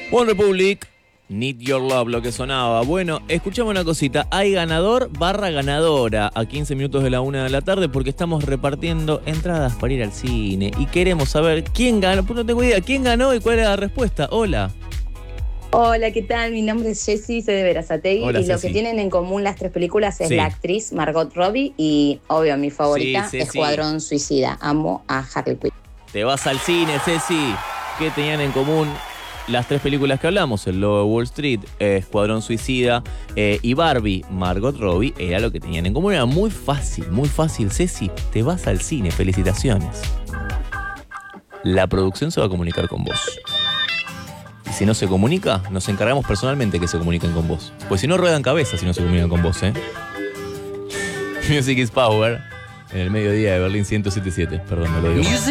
One Republic, Need Your Love, lo que sonaba. Bueno, escuchamos una cosita. Hay ganador / ganadora a 15 minutos de la 1 de la tarde porque estamos repartiendo entradas para ir al cine y queremos saber quién ganó. Pues no tengo idea quién ganó y cuál es la respuesta. Hola. Hola, ¿qué tal? Mi nombre es Jessie, soy de Berazategui. Hola, y lo Ceci. que tienen en común las tres películas es Sí. la actriz Margot Robbie y, obvio, mi favorita, Sí, Ceci. Escuadrón Suicida. Amo a Harley Quinn. Te vas al cine, Ceci. ¿Qué tenían en común las tres películas que hablamos? El Lobo de Wall Street, Escuadrón Suicida y Barbie. Margot Robbie era lo que tenían en común. Era muy fácil, Ceci. Te vas al cine. Felicitaciones. La producción se va a comunicar con vos. Y si no se comunica, nos encargamos personalmente que se comuniquen con vos. Pues si no, ruedan cabezas si no se comunican con vos, ¿eh? Music is Power. En el mediodía de Berlín 107.7. Perdón, no lo digo.